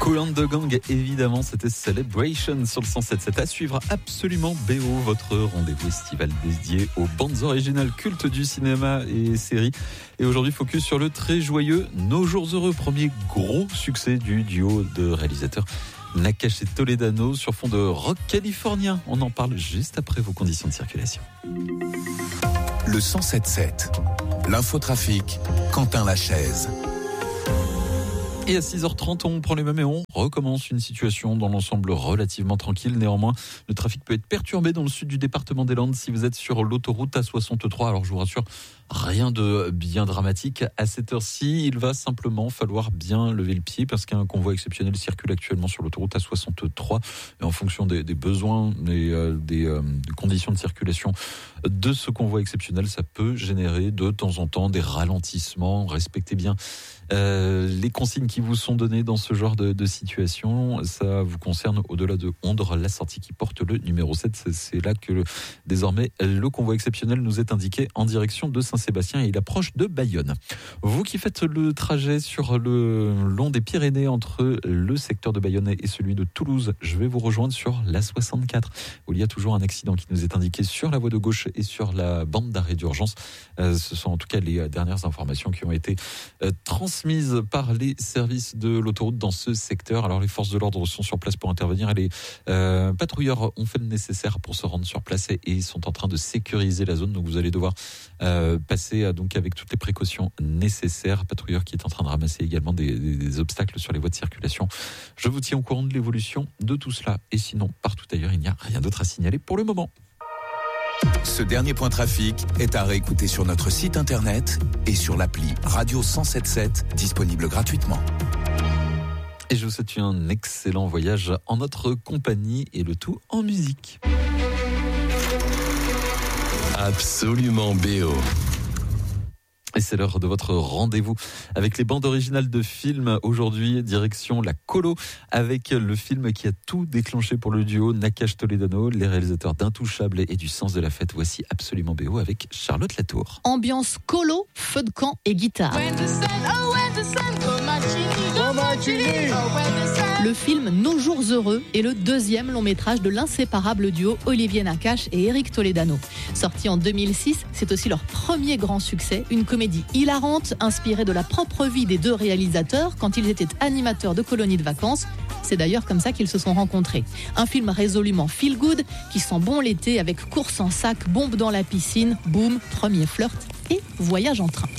Kool and the Gang, évidemment, c'était Celebration sur le 107.7. À suivre absolument BO, votre rendez-vous estival dédié aux bandes originales cultes du cinéma et séries. Et aujourd'hui, focus sur le très joyeux Nos Jours Heureux, premier gros succès du duo de réalisateurs Nakache et Toledano sur fond de rock californien. On en parle juste après vos conditions de circulation. Le 107.7, l'infotrafic, Quentin Lachaise. Et à 6h30, on prend les mêmes et on recommence une situation dans l'ensemble relativement tranquille. Néanmoins, le trafic peut être perturbé dans le sud du département des Landes si vous êtes sur l'autoroute A63. Alors je vous rassure, rien de bien dramatique. À cette heure-ci, il va simplement falloir bien lever le pied parce qu'un convoi exceptionnel circule actuellement sur l'autoroute A63. Et en fonction des besoins et des conditions de circulation de ce convoi exceptionnel, ça peut générer de temps en temps des ralentissements. Respectez bien les consignes qui vous sont données dans ce genre de situation. Ça vous concerne au-delà de Ondres, la sortie qui porte le numéro 7. C'est là que désormais le convoi exceptionnel nous est indiqué en direction de Saint-Sébastien et il approche de Bayonne. Vous qui faites le trajet sur le long des Pyrénées entre le secteur de Bayonne et celui de Toulouse, je vais vous rejoindre sur la 64 où il y a toujours un accident qui nous est indiqué sur la voie de gauche et sur la bande d'arrêt d'urgence. Ce sont en tout cas les dernières informations qui ont été transmises par les services de l'autoroute dans ce secteur. Alors les forces de l'ordre sont sur place pour intervenir et les patrouilleurs ont fait le nécessaire pour se rendre sur place et sont en train de sécuriser la zone. Donc vous allez devoir passer donc avec toutes les précautions nécessaires. Patrouilleur qui est en train de ramasser également des obstacles sur les voies de circulation. Je vous tiens au courant de l'évolution de tout cela. Et sinon, partout ailleurs, il n'y a rien d'autre à signaler pour le moment. Ce dernier point trafic est à réécouter sur notre site internet et sur l'appli Radio 107.7, disponible gratuitement. Et je vous souhaite un excellent voyage en notre compagnie et le tout en musique. Absolument BO. Et c'est l'heure de votre rendez-vous avec les bandes originales de films. Aujourd'hui, direction la colo avec le film qui a tout déclenché pour le duo Nakache Toledano, les réalisateurs d'Intouchables et du Sens de la Fête. Voici Absolument BO avec Charlotte Latour. Ambiance colo, feu de camp et guitare. Le film Nos Jours Heureux est le deuxième long métrage de l'inséparable duo Olivier Nakache et Éric Toledano. Sorti en 2006, c'est aussi leur premier grand succès, une comédie hilarante inspirée de la propre vie des deux réalisateurs quand ils étaient animateurs de colonies de vacances. C'est d'ailleurs comme ça qu'ils se sont rencontrés. Un film résolument feel good qui sent bon l'été avec course en sac, bombe dans la piscine, boum, premier flirt et voyage en train.